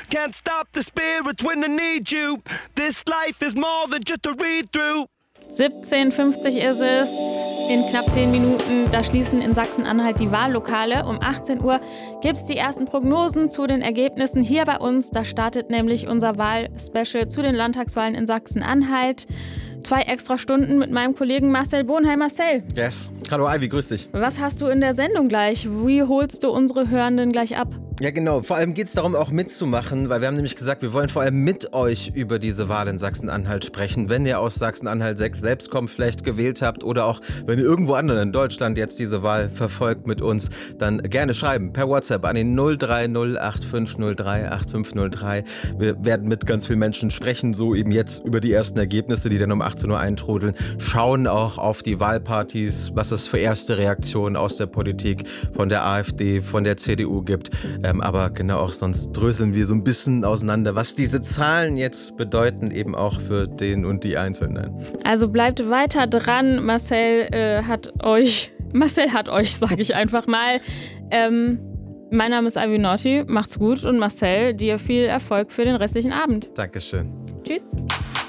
Can't stop the spirits when they need you. This life is more than just a read-through. 17:50 ist es. In knapp 10 Minuten, da schließen in Sachsen-Anhalt die Wahllokale. Um 18 Uhr gibt es die ersten Prognosen zu den Ergebnissen hier bei uns. Da startet nämlich unser Wahlspecial zu den Landtagswahlen in Sachsen-Anhalt. 2 extra Stunden mit meinem Kollegen Marcel Bohnheim. Marcel. Yes. Hallo Ivy, grüß dich. Was hast du in der Sendung gleich? Wie holst du unsere Hörenden gleich ab? Ja genau, vor allem geht es darum, auch mitzumachen, weil wir haben nämlich gesagt, wir wollen vor allem mit euch über diese Wahl in Sachsen-Anhalt sprechen. Wenn ihr aus Sachsen-Anhalt selbst kommt, vielleicht gewählt habt oder auch, wenn ihr irgendwo anderen in Deutschland jetzt diese Wahl verfolgt mit uns, dann gerne schreiben per WhatsApp an den 03085038503. Wir werden mit ganz vielen Menschen sprechen, so eben jetzt über die ersten Ergebnisse, die dann um 18 Uhr eintrudeln. Schauen auch auf die Wahlpartys, was es für erste Reaktionen aus der Politik von der AfD, von der CDU gibt. Aber genau auch sonst dröseln wir so ein bisschen auseinander, was diese Zahlen jetzt bedeuten, eben auch für den und die Einzelnen. Also bleibt weiter dran. Marcel hat euch, sage ich einfach mal. Mein Name ist Ivy Naughty. Macht's gut und Marcel, dir viel Erfolg für den restlichen Abend. Dankeschön. Tschüss.